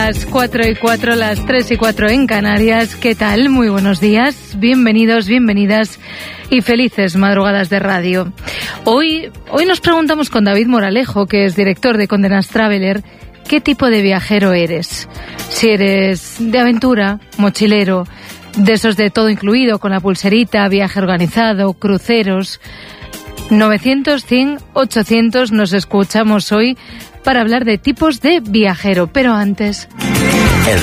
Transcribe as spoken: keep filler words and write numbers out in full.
las cuatro y cuatro, las tres y cuatro en Canarias. ¿Qué tal? Muy buenos días, bienvenidos, bienvenidas y felices madrugadas de radio. Hoy, hoy nos preguntamos con David Moralejo, que es director de Condé Nast Traveler, ¿qué tipo de viajero eres? Si eres de aventura, mochilero, de esos de todo incluido, con la pulserita, viaje organizado, cruceros. novecientos, cien, ochocientos nos escuchamos hoy para hablar de tipos de viajero. Pero antes...